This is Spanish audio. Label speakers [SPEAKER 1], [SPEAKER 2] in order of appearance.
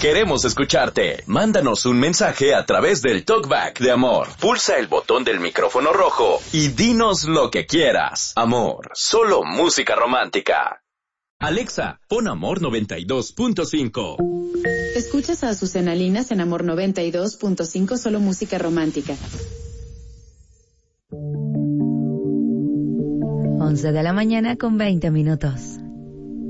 [SPEAKER 1] Queremos escucharte. Mándanos un mensaje a través del Talkback de Amor. Pulsa el botón del micrófono rojo y dinos lo que quieras. Amor, solo música romántica. Alexa, pon Amor 92.5.
[SPEAKER 2] Escuchas a Azucena Linas en Amor 92.5, solo música romántica.
[SPEAKER 3] 11 de la mañana con 20 minutos.